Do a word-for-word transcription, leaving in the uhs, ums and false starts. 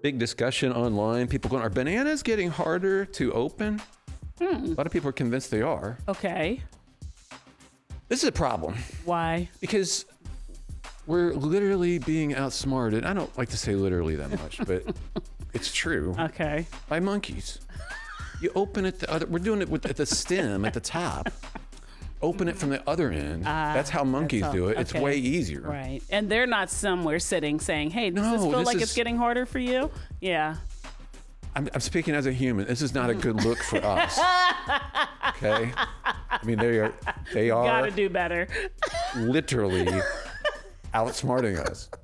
big discussion online. People going, are bananas getting harder to open? Hmm. A lot of people are convinced they are. Okay. This is a problem. Why? Because we're literally being outsmarted. I don't like to say literally that much, but it's true. Okay. By monkeys. You open it the other, we're doing it with at the stem at the top. Open it from the other end. Uh, that's how monkeys that's how, do it. Okay. It's way easier. Right. And they're not somewhere sitting saying, hey, does no, this feel this like is, it's getting harder for you? Yeah. I'm, I'm speaking as a human. This is not a good look for us. Okay? I mean, they are, they are. Gotta do better. Literally outsmarting us.